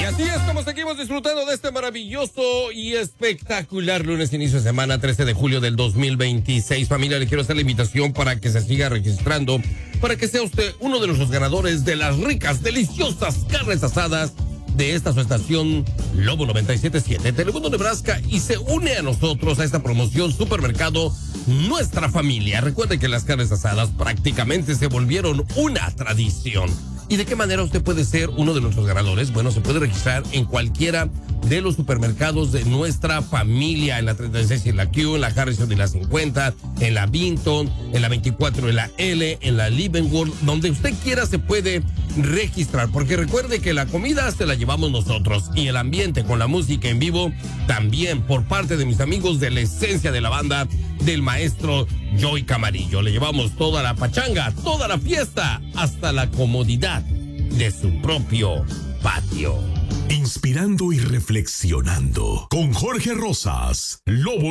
Y así es como seguimos disfrutando de este maravilloso y espectacular lunes, inicio de semana, 13 de julio del 2026. Familia, le quiero hacer la invitación para que se siga registrando, para que sea usted uno de los ganadores de las ricas, deliciosas carnes asadas de esta su estación Lobo 97.7, Telemundo Nebraska, y se une a nosotros a esta promoción Supermercado Nuestra Familia. Recuerde que las carnes asadas prácticamente se volvieron una tradición. ¿Y de qué manera usted puede ser uno de nuestros ganadores? Bueno, se puede registrar en cualquiera de los supermercados de Nuestra Familia, en la 36 y en la Q, en la Harrison y la 50, en la Vinton, en la 24 y la L, en la Leavenworth, donde usted quiera se puede registrar, porque recuerde que la comida se la llevamos nosotros y el ambiente con la música en vivo también por parte de mis amigos de la esencia de la banda del maestro Joy Camarillo. Le llevamos toda la pachanga, toda la fiesta, hasta la comodidad de su propio patio. Inspirando y reflexionando con Jorge Rosas, Lobo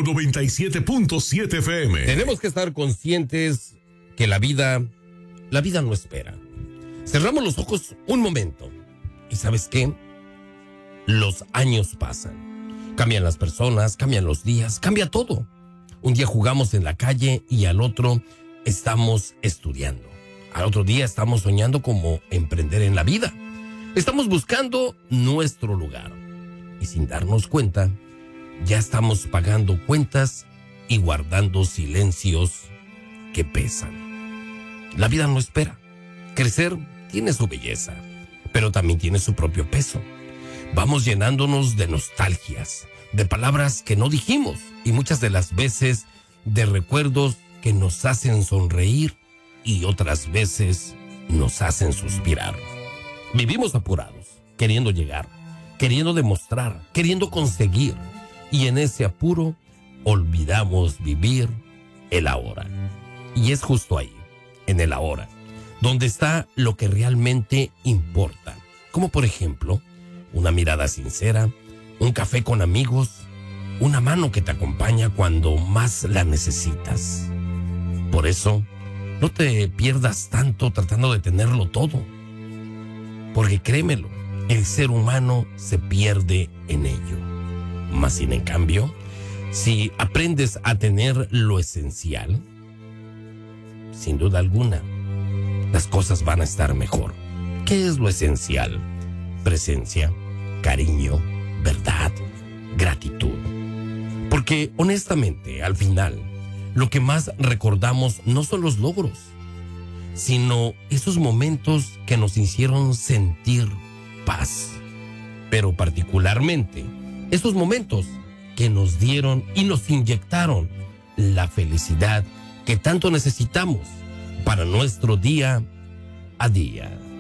97.7 FM. Tenemos que estar conscientes que la vida no espera. Cerramos los ojos un momento y ¿sabes qué? Los años pasan. Cambian las personas, cambian los días, cambia todo. Un día jugamos en la calle y al otro estamos estudiando. Al otro día estamos soñando como emprender en la vida. Estamos buscando nuestro lugar. Y sin darnos cuenta, ya estamos pagando cuentas y guardando silencios que pesan. La vida no espera. Crecer tiene su belleza, pero también tiene su propio peso. Vamos llenándonos de nostalgias, de palabras que no dijimos y muchas de las veces de recuerdos que nos hacen sonreír y otras veces nos hacen suspirar. Vivimos apurados, queriendo llegar, queriendo demostrar, queriendo conseguir, y en ese apuro olvidamos vivir el ahora. Y es justo ahí, en el ahora, donde está lo que realmente importa, como por ejemplo una mirada sincera, un café con amigos, una mano que te acompaña cuando más la necesitas. Por eso, no te pierdas tanto tratando de tenerlo todo, porque créemelo, el ser humano se pierde en ello. Más sin en cambio, si aprendes a tener lo esencial, sin duda alguna, las cosas van a estar mejor. ¿Qué es lo esencial? Presencia, cariño, verdad, gratitud. Porque honestamente, al final, lo que más recordamos no son los logros, sino esos momentos que nos hicieron sentir paz. Pero particularmente, esos momentos que nos dieron y nos inyectaron la felicidad que tanto necesitamos para nuestro día a día.